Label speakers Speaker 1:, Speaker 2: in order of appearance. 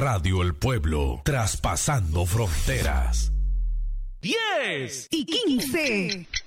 Speaker 1: Radio El Pueblo, traspasando fronteras.
Speaker 2: 10
Speaker 3: y 15.